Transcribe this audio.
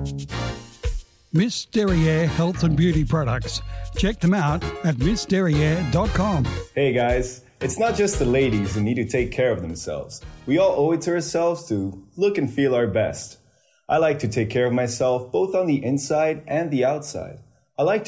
Miss Derriere Health and Beauty Products. Check them out at missderriere.com. Hey guys, it's not just the ladies who need to take care of themselves. We all owe it to ourselves to look and feel our best. I like to take care of myself both on the inside and the outside. I like